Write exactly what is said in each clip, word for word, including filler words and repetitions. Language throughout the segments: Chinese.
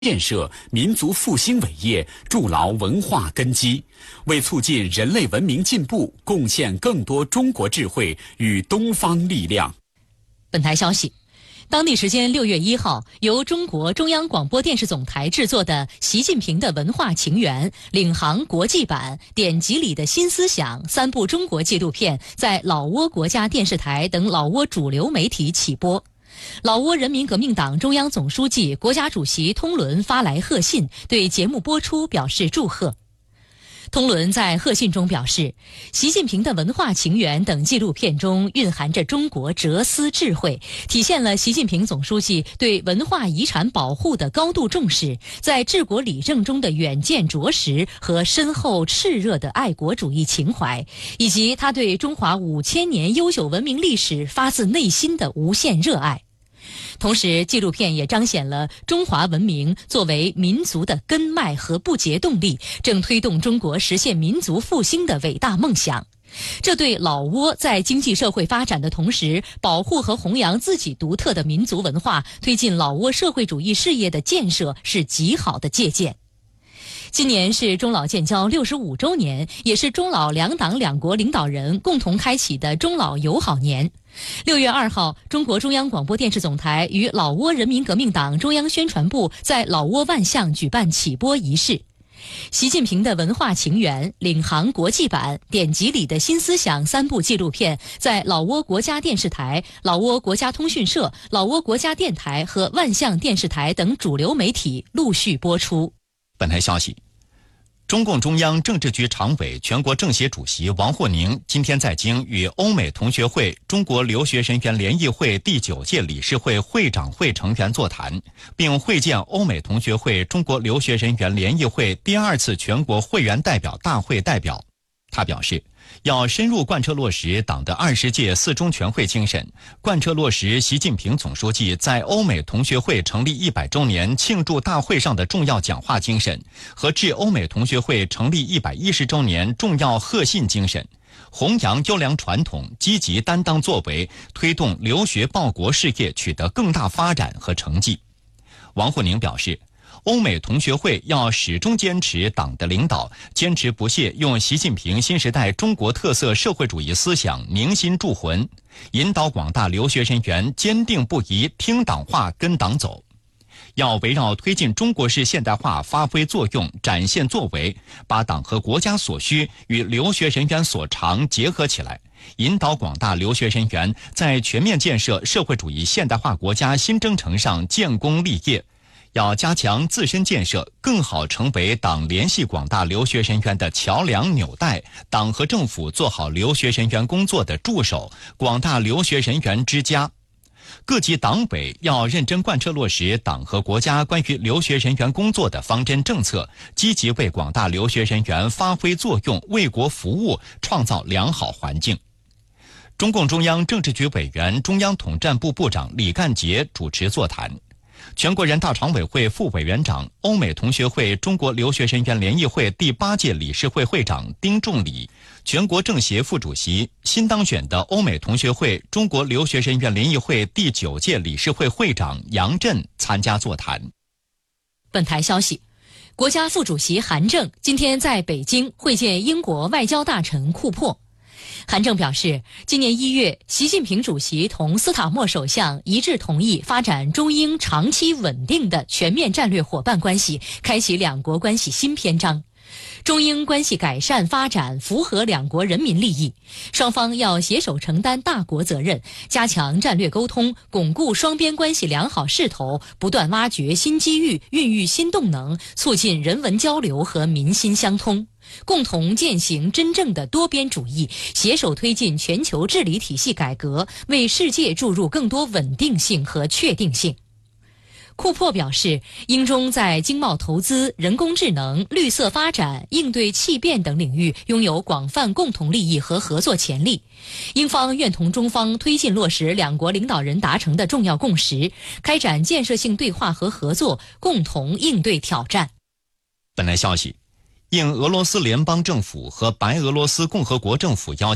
建设民族复兴伟业，筑牢文化根基，为促进人类文明进步贡献更多中国智慧与东方力量。 本台消息，当地时间六月一号，由中国中央广播电视总台制作的《习近平的文化情缘》领航国际版、典籍里的新思想三部中国纪录片在老挝国家电视台等老挝主流媒体起播。老挝人民革命党中央总书记、国家主席通伦发来贺信，对节目播出表示祝贺。通伦在贺信中表示，习近平的文化情缘等纪录片中蕴含着中国哲思智慧，体现了习近平总书记对文化遗产保护的高度重视，在治国理政中的远见卓识和深厚炽热的爱国主义情怀，以及他对中华五千年悠久文明历史发自内心的无限热爱。同时，纪录片也彰显了中华文明作为民族的根脉和不竭动力，正推动中国实现民族复兴的伟大梦想。这对老挝在经济社会发展的同时，保护和弘扬自己独特的民族文化，推进老挝社会主义事业的建设是极好的借鉴。今年是中老建交六十五周年，也是中老两党两国领导人共同开启的中老友好年。六月二号，中国中央广播电视总台与老挝人民革命党中央宣传部在老挝万象举办起播仪式。习近平的文化情缘、领航国际版、典籍里的新思想三部纪录片在老挝国家电视台、老挝国家通讯社、老挝国家电台和万象电视台等主流媒体陆续播出。 本台消息，中共中央政治局常委、全国政协主席王沪宁今天在京与欧美同学会中国留学人员联谊会第九届理事会会长会成员座谈，并会见欧美同学会中国留学人员联谊会第二次全国会员代表大会代表。他表示，要深入贯彻落实党的二十届四中全会精神，贯彻落实习近平总书记在欧美同学会成立一百周年庆祝大会上的重要讲话精神和致欧美同学会成立一百一十周年重要贺信精神，弘扬优良传统，积极担当作为，推动留学报国事业取得更大发展和成绩。王沪宁表示，欧美同学会要始终坚持党的领导，坚持不懈用习近平新时代中国特色社会主义思想凝心铸魂，引导广大留学人员坚定不移听党话跟党走。要围绕推进中国式现代化发挥作用，展现作为，把党和国家所需与留学人员所长结合起来，引导广大留学人员在全面建设社会主义现代化国家新征程上建功立业。要加强自身建设，更好成为党联系广大留学人员的桥梁纽带，党和政府做好留学人员工作的助手，广大留学人员之家。各级党委要认真贯彻落实党和国家关于留学人员工作的方针政策，积极为广大留学人员发挥作用，为国服务，创造良好环境。中共中央政治局委员、中央统战部部长李干杰主持座谈。全国人大常委会副委员长、欧美同学会中国留学人员联谊会第八届理事会会长丁仲礼，全国政协副主席、新当选的欧美同学会中国留学人员联谊会第九届理事会会长杨震参加座谈。 本台消息，国家副主席韩正今天在北京会见英国外交大臣库珀。韩正表示，今年一月，习近平主席同斯塔默首相一致同意发展中英长期稳定的全面战略伙伴关系，开启两国关系新篇章。中英关系改善发展符合两国人民利益，双方要携手承担大国责任，加强战略沟通，巩固双边关系良好势头，不断挖掘新机遇，孕育新动能，促进人文交流和民心相通，共同践行真正的多边主义，携手推进全球治理体系改革，为世界注入更多稳定性和确定性。库珀表示，英中在经贸投资、人工智能、绿色发展、应对气变等领域拥有广泛共同利益和合作潜力。英方愿同中方推进落实两国领导人达成的重要共识，开展建设性对话和合作，共同应对挑战。 本来消息，应俄罗斯联邦政府和白俄罗斯共和国政府邀请，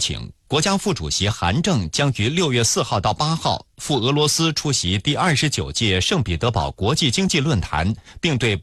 国家副主席韩正将于六月四号到八号赴俄罗斯出席第二十九届圣彼得堡国际经济论坛，并对